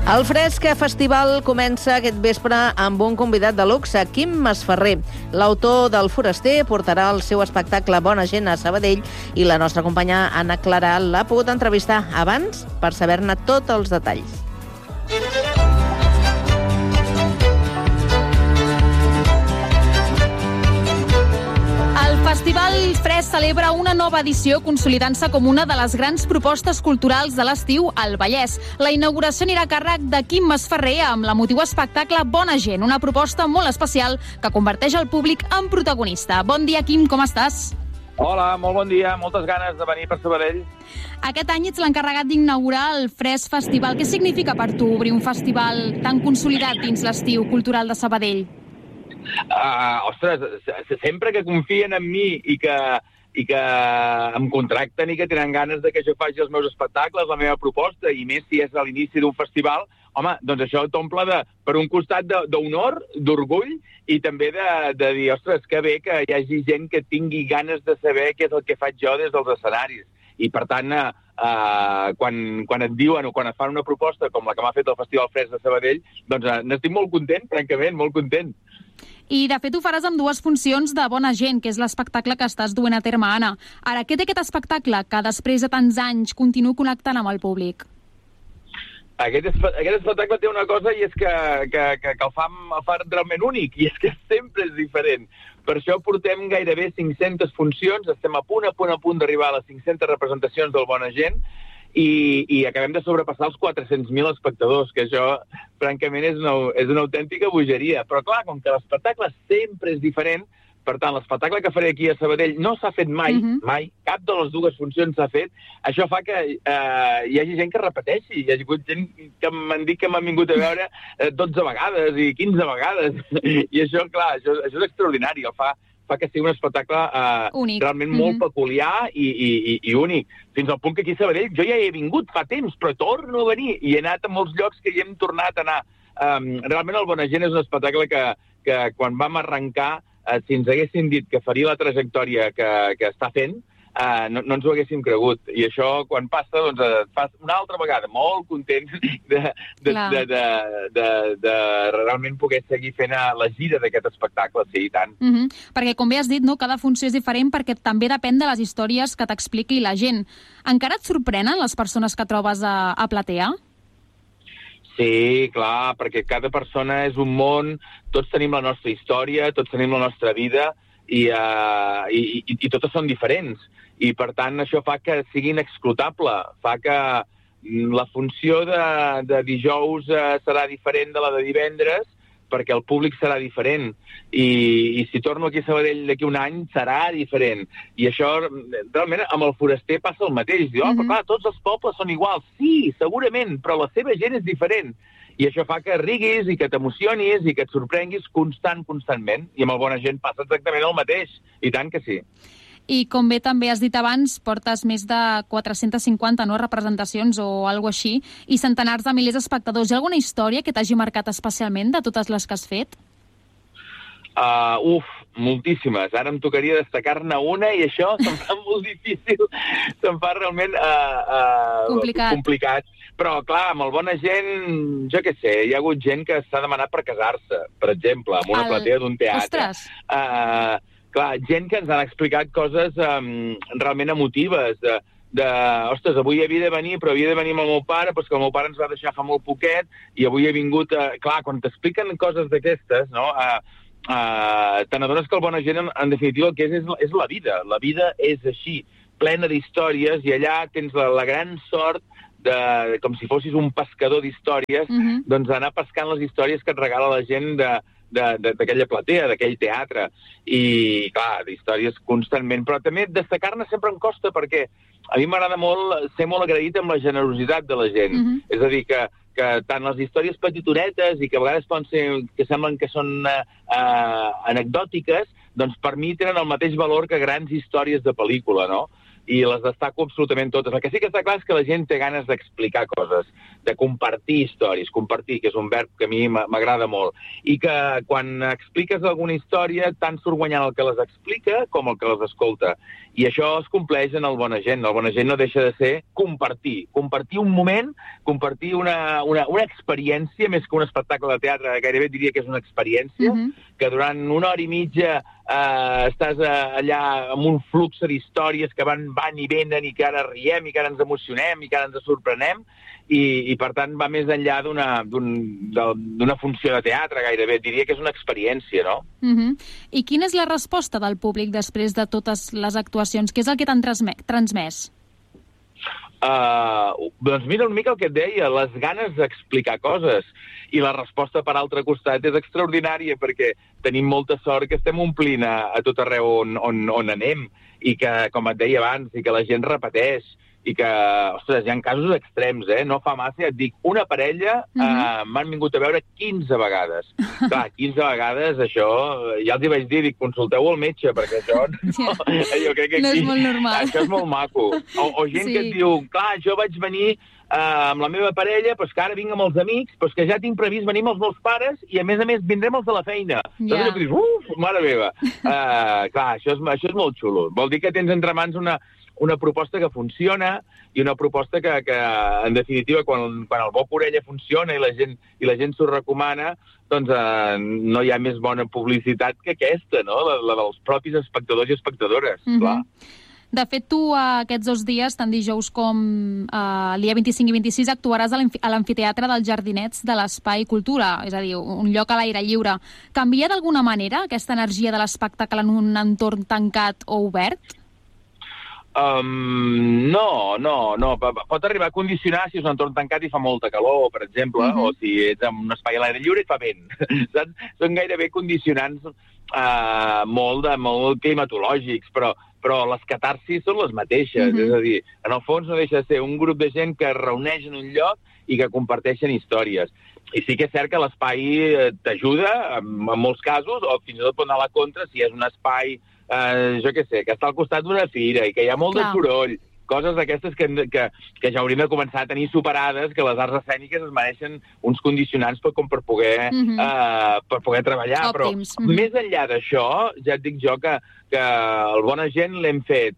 El Fresc Festival comença aquest vespre amb un convidat de luxe, Quim Masferrer. L'autor del Foraster portarà el seu espectacle Bona gent a Sabadell i la nostra companya Anna Clara l'ha pogut entrevistar abans per saber-ne tots els detalls. El Festival Fresc celebra una nova edició consolidant-se com una de les grans propostes culturals de l'estiu al Vallès. La inauguració anirà a càrrec de Quim Masferrer amb l'emotiu espectacle Bona gent, una proposta molt especial que converteix el públic en protagonista. Bon dia, Quim, com estàs? Hola, molt bon dia. Moltes ganes de venir per Sabadell. Aquest any ets l'encarregat d'inaugurar el Fresc Festival. Què significa per tu obrir un festival tan consolidat dins l'estiu cultural de Sabadell? Ostres, sempre que confien en mi i que em contracten i que tenen ganes de que jo faci els meus espectacles, la meva proposta, i més si és a l'inici d'un festival, home, doncs això t'omple per un costat d'honor, d'orgull, i també de dir, ostres, que bé que hi hagi gent que tingui ganes de saber què és el que faig jo des dels escenaris. I, per tant, quan et diuen o quan et fan una proposta com la que m'ha fet el Festival Fresc de Sabadell, doncs n'estic molt content, francament, molt content. I, de fet, ho faràs amb dues funcions de Bona gent, que és l'espectacle que estàs duent a terme, Anna. Ara, què té aquest espectacle que després de tants anys continuï connectant amb el públic? Aquest espectacle té una cosa i és que el fa realment únic, i és que sempre és diferent. Per això portem gairebé 500 funcions, estem a punt d'arribar a les 500 representacions del Bona gent, i acabem de sobrepassar els 400.000 espectadors, que això, francament, és una autèntica bogeria. Però, clar, com que l'espectacle sempre és diferent, per tant, l'espectacle que faré aquí a Sabadell no s'ha fet mai, mai, cap de les dues funcions s'ha fet. Això fa que hi hagi gent que repeteixi. Hi ha hagut gent que m'han dit que m'han vingut a veure 12 vegades i 15 vegades. I això, clar, això és extraordinari. El fa que sigui un espectacle realment molt peculiar i únic. Fins al punt que aquí a Sabadell jo ja hi he vingut fa temps, però torno a venir. I he anat a molts llocs que hi hem tornat a anar. Realment el Bona gent és un espectacle que quan vam arrencar, si ens haguessin dit que faria la trajectòria que està fent, no ens ho haguéssim cregut. I això, quan passa, doncs et fas una altra vegada molt content de realment poder seguir fent la gira d'aquest espectacle, sí, i tant. Perquè, com bé has dit, cada funció és diferent perquè també depèn de les històries que t'expliqui la gent. Encara et sorprenen les persones que trobes a platea? Sí, clar, perquè cada persona és un món, tots tenim la nostra història, tots tenim la nostra vida, i totes són diferents. I, per tant, això fa que sigui inexclutable, fa que la funció de dijous serà diferent de la de divendres, perquè el públic serà diferent. I si torno aquí a Sabadell d'aquí un any, serà diferent. I això, realment, amb el Foraster passa el mateix. Diu, però clar, tots els pobles són iguals. Sí, segurament, però la seva gent és diferent. I això fa que riguis i que t'emocionis i que et sorprenguis constantment. I amb el Bona gent passa exactament el mateix. I tant que sí. I com bé també has dit abans, portes més de 450 representacions o alguna així, i centenars de milers d'espectadors. Hi ha alguna història que t'hagi marcat especialment de totes les que has fet? Moltíssimes. Ara em tocaria destacar-ne una i això se'm fa molt difícil. Se'm fa realment complicat. Però, clar, amb el Bona gent, jo què sé, hi ha hagut gent que s'ha demanat per casar-se, per exemple, amb una platea d'un teatre. Ostres! Clar, gent que ens han explicat coses realment emotives, ostres, avui havia de venir, però havia de venir amb el meu pare, però que el meu pare ens va deixar fa molt poquet, i avui he vingut... Clar, quan t'expliquen coses d'aquestes, no? Te n'adones que el Bona gent, en definitiva, el que és la vida. La vida és així, plena d'històries, i allà tens la gran sort com si fossis un pescador d'històries, doncs anar pescant les històries que et regala la gent d'aquella platea, d'aquell teatre. I, clar, d'històries constantment. Però també destacar-ne sempre em costa, perquè a mi m'agrada molt ser molt agraït amb la generositat de la gent. És a dir, que tant les històries petitonetes i que a vegades poden ser, que semblen que són anecdòtiques, doncs per mi tenen el mateix valor que grans històries de pel·lícula, no? i les destaco absolutament totes. El que sí que està clar és que la gent té ganes d'explicar coses, de compartir històries, compartir, que és un verb que a mi m'agrada molt, i que quan expliques alguna història tant surt guanyant el que les explica com el que les escolta. I això es compleix en el Bona Gent. El Bona Gent no deixa de ser compartir un moment, compartir una experiència, més que un espectacle de teatre, gairebé diria que és una experiència, que durant una hora i mitja estàs allà amb un flux d'històries que van i venen i que ara riem i que ara ens emocionem i que ara ens sorprenem i per tant va més enllà d'una funció de teatre gairebé. Diria que és una experiència, no? I quina és la resposta del públic després de totes les actuacions? Què és el que t'han transmès? Doncs mira una mica el que et deia, les ganes d'explicar coses. I la resposta, per altre costat, és extraordinària, perquè tenim molta sort que estem omplint a tot arreu on anem, i que, com et deia abans, i que la gent repeteix, i que, ostres, hi ha casos extrems, no fa massa, ja et dic, una parella m'han vingut a veure 15 vegades. Clar, 15 vegades, això, ja els hi vaig dir, consulteu el metge, perquè això jo crec que no és molt normal. Això és molt maco. O gent que et diu, clar, jo vaig venir amb la meva parella, però que ara vinc amb els amics, però que ja tinc previst venir amb els meus pares i, a més, vindrem els de la feina. Doncs dius, mare meva. Clar, això és molt xulo. Vol dir que tens entre mans una proposta que funciona i una proposta que en definitiva, quan el boca orella funciona i la gent s'ho recomana, doncs no hi ha més bona publicitat que aquesta, no? La dels propis espectadors i espectadores, clar. De fet, tu aquests 2 dies, tant dijous com el dia 25 i 26, actuaràs a l'amfiteatre dels Jardinets de l'Espai Cultura, és a dir, un lloc a l'aire lliure. Canvia d'alguna manera aquesta energia de l'espectacle en un entorn tancat o obert? No. Pot arribar a condicionar si és un entorn tancat i fa molta calor, per exemple, o si ets en un espai a l'aire lliure i fa vent. Saps? Són gairebé condicionants molt climatològics, però les catarsis són les mateixes. És a dir, en el fons no deixa de ser un grup de gent que es reuneix en un lloc i que comparteixen històries. I sí que és cert que l'espai t'ajuda, en molts casos, o fins i tot pot anar a la contra si és un espai, jo què sé, que està al costat d'una fira i que hi ha molt de soroll. Coses d'aquestes que ja hauríem de començar a tenir superades, que les arts escèniques es mereixen uns condicionants per poder treballar. Òptims. Però més enllà d'això, ja et dic jo que el Bona Gent l'hem fet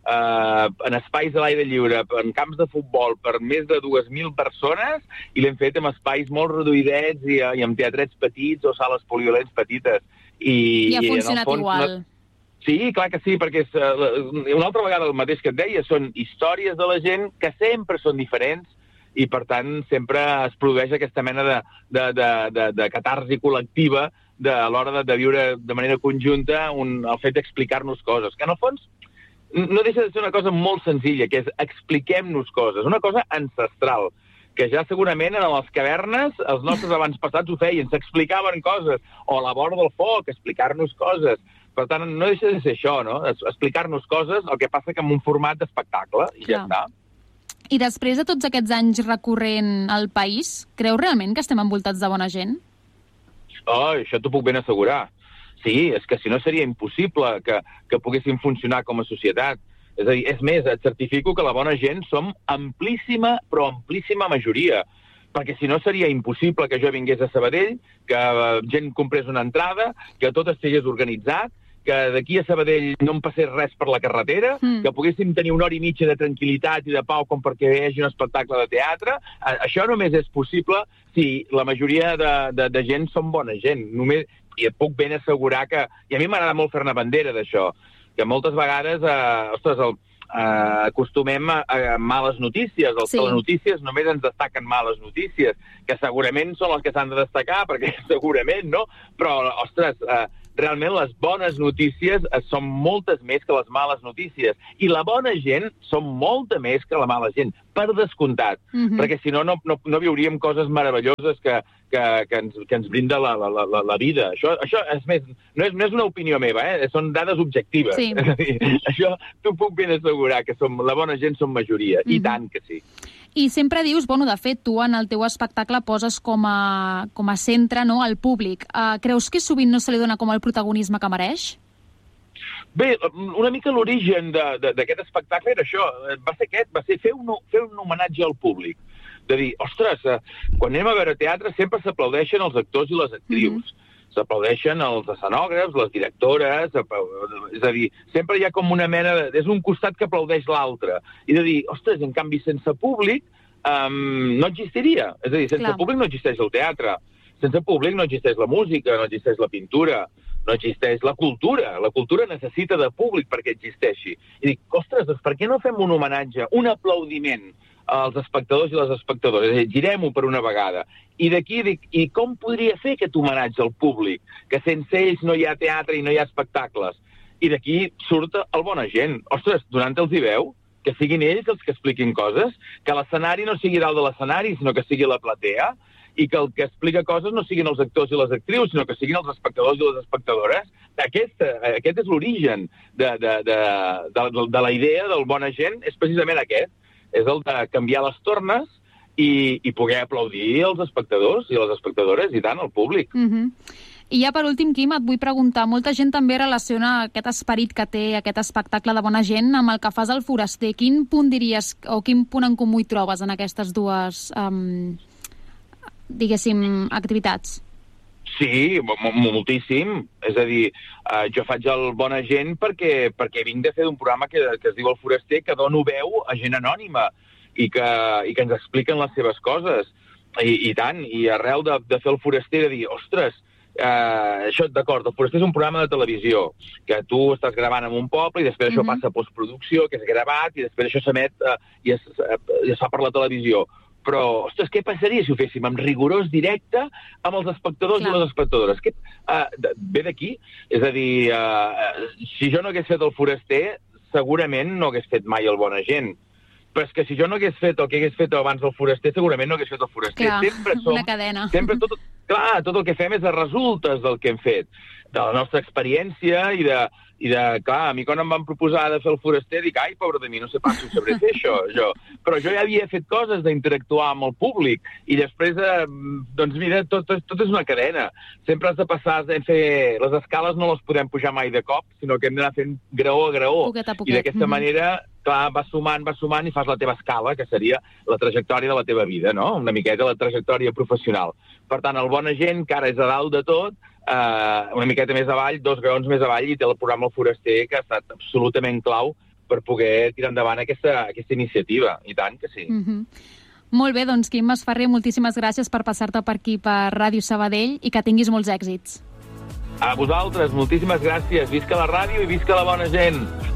en espais a l'aire lliure, en camps de futbol, per més de 2.000 persones, i l'hem fet en espais molt reduïdets i amb teatrets petits o sales polivalents petites. I ha funcionat igual. Sí, clar que sí, perquè una altra vegada el mateix que et deia, són històries de la gent que sempre són diferents i, per tant, sempre es produeix aquesta mena de catarsi col·lectiva a l'hora de viure de manera conjunta el fet d'explicar-nos coses, que en el fons no deixa de ser una cosa molt senzilla, que és expliquem-nos coses, una cosa ancestral, que ja segurament en les cavernes els nostres avantpassats ho feien, s'explicaven coses, o a la vora del foc, explicar-nos coses. Per tant, no deixa de ser això, no? Explicar-nos coses, el que passa que en un format d'espectacle, i ja està. I després de tots aquests anys recorrent al país, creus realment que estem envoltats de bona gent? Això t'ho puc ben assegurar. Sí, és que si no seria impossible que poguéssim funcionar com a societat. És a dir, és més, et certifico que la bona gent som amplíssima, però amplíssima majoria. Perquè si no seria impossible que jo vingués a Sabadell, que gent comprés una entrada, que tot estigués organitzat, que d'aquí a Sabadell no em passés res per la carretera, que poguéssim tenir una hora i mitja de tranquil·litat i de pau com perquè hi hagi un espectacle de teatre. Això només és possible si la majoria de gent són bona gent. I et puc ben assegurar que... I a mi m'agrada molt fer-ne bandera d'això, que moltes vegades, acostumem a males notícies. Els telenotícies només ens destaquen males notícies, que segurament són les que s'han de destacar, perquè segurament, no? Però, ostres, realment les bones notícies són moltes més que les males notícies. I la bona gent són molta més que la mala gent, per descomptat. Perquè si no, no viuríem coses meravelloses que ens brinda la vida. Això és més, no és una opinió meva, són dades objectives. Sí. És a dir, això t'ho puc ben assegurar, que la bona gent som majoria, i tant que sí. I sempre dius, de fet, tu en el teu espectacle poses com a centre, no, el públic. Creus que sovint no se li dona com el protagonisme que mereix? Bé, una mica l'origen d'aquest espectacle era això, va ser fer un homenatge al públic. De dir, ostres, quan anem a veure teatre sempre s'aplaudeixen els actors i les actrius. S'aplaudeixen els escenògrafs, les directores, és a dir, sempre hi ha com una mena de... És un costat que aplaudeix l'altre. I de dir, ostres, en canvi, sense públic no existiria. És a dir, sense públic no existeix el teatre. Sense públic no existeix la música, no existeix la pintura, no existeix la cultura. La cultura necessita de públic perquè existeixi. I dic, ostres, doncs per què no fem un homenatge, un aplaudiment als espectadors i les espectadores? És a dir, girem-ho per una vegada. I d'aquí dic, i com podria fer aquest homenatge al públic? Que sense ells no hi ha teatre i no hi ha espectacles. I d'aquí surt el Bona Gent. Ostres, donant-los veu, que siguin ells els que expliquin coses, que l'escenari no sigui dalt de l'escenari, sinó que sigui la platea, i que el que explica coses no siguin els actors i les actrius, sinó que siguin els espectadors i les espectadores. Aquest és l'origen de la idea del Bona Gent, és precisament aquest. És el de canviar les tornes i poder aplaudir els espectadors i les espectadores, i tant, el públic. I ja per últim, Quim, et vull preguntar, molta gent també relaciona aquest esperit que té aquest espectacle de Bona Gent amb el que fas al Foraster. Quin punt diries, o quin punt en comú hi trobes en aquestes dues, diguéssim, activitats? Sí, moltíssim. És a dir, jo faig el Bona Gent perquè vinc de fer un programa que es diu El Foraster, que dono veu a gent anònima i que ens expliquen les seves coses. I tant, i arrel de fer El Foraster, de dir, ostres, això, d'acord, El Foraster és un programa de televisió, que tu estàs gravant en un poble i després això passa a postproducció, que és gravat, i després això s'emet i es fa per la televisió. Però, ostres, què passaria si ho féssim en rigorós directe amb els espectadors i les espectadores? Ve d'aquí. És a dir, si jo no hagués fet El Foraster, segurament no hagués fet mai el Bona Gent. Però és que si jo no hagués fet el que hagués fet abans del Foraster, segurament no hagués fet el Foraster. Clar, una cadena. Sempre tot el que fem és de resultes del que hem fet, de la nostra experiència i de, clar, a mi quan em van proposar de fer el Foraster, dic, ai, pobre de mi, no sé pas si ho sabré fer això, jo. Però jo ja havia fet coses d'interactuar amb el públic i després, doncs mira, tot és una cadena. Sempre has de passar, les escales no les podem pujar mai de cop, sinó que hem d'anar fent graó a graó. Poquet a poquet. I d'aquesta manera, clar, vas sumant i fas la teva escala, que seria la trajectòria de la teva vida, no? Una miqueta la trajectòria professional. Per tant, el Bona Gent, que ara és a dalt de tot, una miqueta més avall, 2 graons més avall, i té el programa El Foraster, que ha estat absolutament clau per poder tirar endavant aquesta iniciativa. I tant que sí. Molt bé, doncs, Quim Masferrer, moltíssimes gràcies per passar-te per aquí per Ràdio Sabadell i que tinguis molts èxits. A vosaltres, moltíssimes gràcies. Visca la ràdio i visca la Bona Gent.